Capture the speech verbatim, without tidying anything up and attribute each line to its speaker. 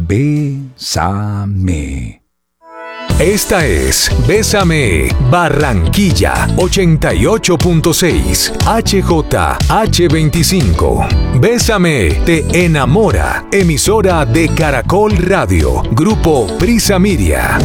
Speaker 1: Bésame.
Speaker 2: Esta es Bésame Barranquilla ochenta y ocho punto seis H J H veinticinco. Bésame te enamora. Emisora de Caracol Radio. Grupo Prisa Media.